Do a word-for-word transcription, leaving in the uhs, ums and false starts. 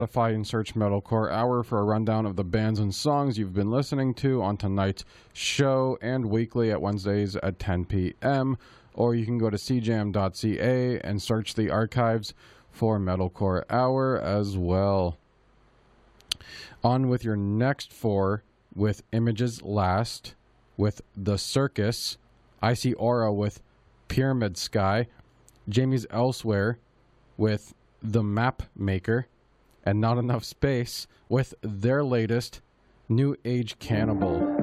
Spotify and search Metalcore Hour for a rundown of the bands and songs you've been listening to on tonight's show, and weekly at Wednesdays at ten p.m. Or you can go to c jam dot c a and search the archives for Metalcore Hour as well. On with your next four with Images Last, with The Circus, I See Aura with Pyramid Sky, Jamie's Elsewhere with The Map Maker, and Not Enough Space with their latest, New Age Cannibal.